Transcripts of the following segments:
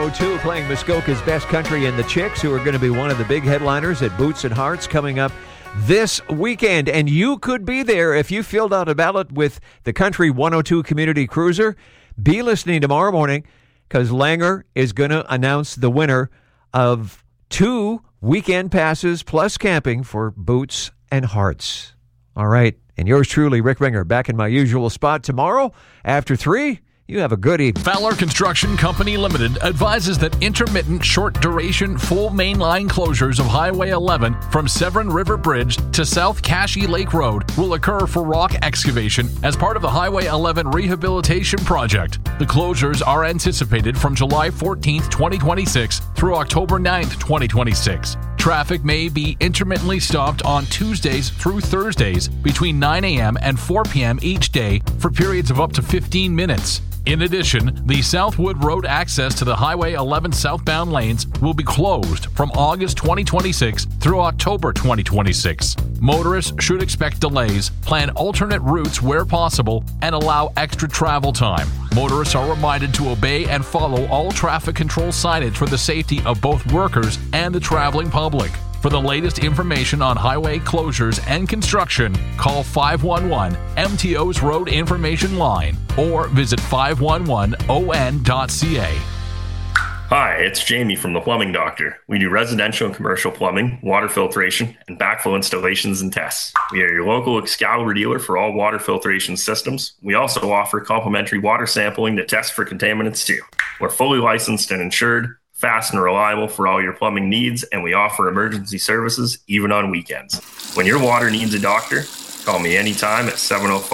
O2 playing Muskoka's Best Country and the Chicks, who are going to be one of the big headliners at Boots and Hearts coming up this weekend. And you could be there if you filled out a ballot with the Country 102 Community Cruiser. Be listening tomorrow morning, because Langer is going to announce the winner of 2 weekend passes plus camping for Boots and Hearts. All right. And yours truly, Rick Ringer, back in my usual spot tomorrow after 3. You have a good evening. Fowler Construction Company Limited advises that intermittent short-duration full mainline closures of Highway 11 from Severn River Bridge to South Cashie Lake Road will occur for rock excavation as part of the Highway 11 rehabilitation project. The closures are anticipated from July 14th, 2026 through October 9th, 2026. Traffic may be intermittently stopped on Tuesdays through Thursdays between 9 a.m. and 4 p.m. each day for periods of up to 15 minutes. In addition, the Southwood Road access to the Highway 11 southbound lanes will be closed from August 2026 through October 2026. Motorists should expect delays, plan alternate routes where possible, and allow extra travel time. Motorists are reminded to obey and follow all traffic control signage for the safety of both workers and the traveling public. For the latest information on highway closures and construction, call 511 MTO's Road Information Line or visit 511on.ca. Hi, it's Jamie from The Plumbing Doctor. We do residential and commercial plumbing, water filtration, and backflow installations and tests. We are your local Excalibur dealer for all water filtration systems. We also offer complimentary water sampling to test for contaminants too. We're fully licensed and insured, fast and reliable for all your plumbing needs, and we offer emergency services even on weekends. When your water needs a doctor, call me anytime at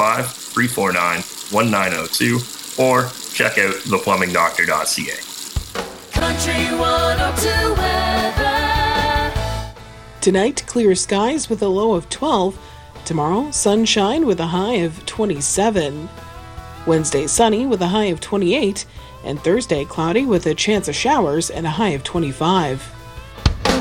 705-349-1902 or check out theplumbingdoctor.ca. Country 102 weather. Tonight, clear skies with a low of 12. Tomorrow, sunshine with a high of 27. Wednesday, sunny with a high of 28. And Thursday, cloudy with a chance of showers and a high of 25.